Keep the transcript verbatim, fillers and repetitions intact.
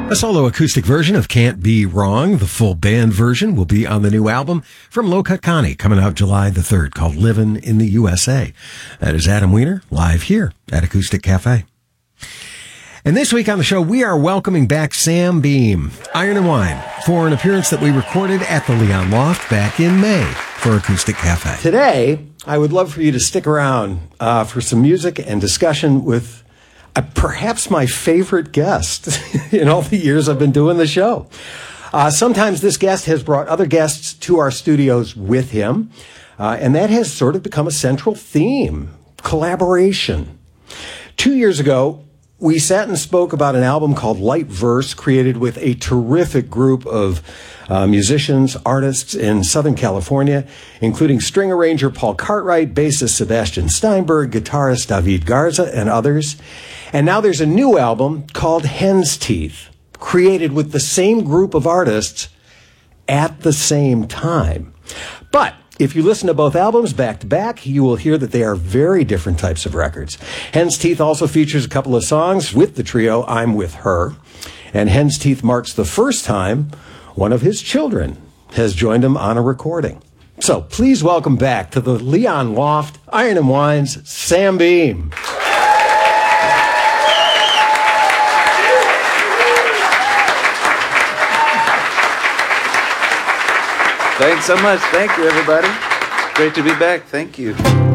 A solo acoustic version of Can't Be Wrong. The full band version will be on the new album from Low Cut Connie, coming out July the third, called Livin' in the U S A. That is Adam Wiener, live here at Acoustic Cafe. And this week on the show, we are welcoming back Sam Beam, Iron and Wine, for an appearance that we recorded at the Leon Loft back in May for Acoustic Cafe. Today, I would love for you to stick around uh, for some music and discussion with uh, perhaps my favorite guest in all the years I've been doing the show. Uh, sometimes this guest has brought other guests to our studios with him, uh, and that has sort of become a central theme, collaboration. Two years ago, we sat and spoke about an album called Light Verse, created with a terrific group of uh, musicians, artists in Southern California, including string arranger Paul Cartwright, bassist Sebastian Steinberg, guitarist David Garza, and others. And now there's a new album called Hen's Teeth, created with the same group of artists at the same time. But if you listen to both albums back to back, you will hear that they are very different types of records. Hen's Teeth also features a couple of songs with the trio I'm With Her. And Hen's Teeth marks the first time one of his children has joined him on a recording. So please welcome back to the Leon Loft, Iron and Wine's Sam Beam. Thanks so much. Thank you, everybody. Great to be back. Thank you.